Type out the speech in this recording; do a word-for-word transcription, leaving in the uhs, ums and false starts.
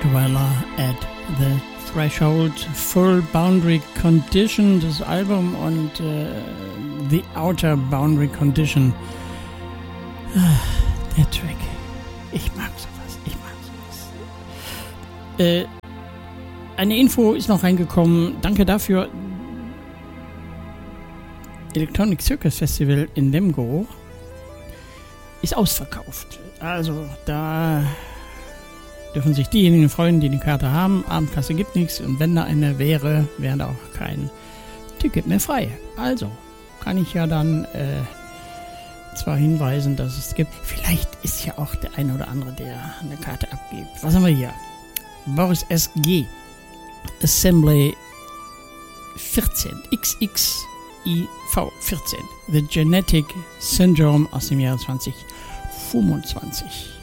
Dweller at the Threshold, Full Boundary Condition, das Album, und äh, The Outer Boundary Condition. Ah, der Track. Ich mag sowas, ich mag sowas. Äh, eine Info ist noch reingekommen, danke dafür. Electronic Circus Festival in Lemgo ist ausverkauft. Also da dürfen sich diejenigen freuen, die eine Karte haben. Abendkasse gibt nichts, und wenn da eine wäre, wäre da auch kein Ticket mehr frei. Also kann ich ja dann äh, zwar hinweisen, dass es gibt. Vielleicht ist ja auch der eine oder andere, der eine Karte abgibt. Was haben wir hier? Boris S G. Assembly vierzehn. X X I V vierzehn. The Genetic Syndrome aus dem Jahre zwanzig fünfundzwanzig.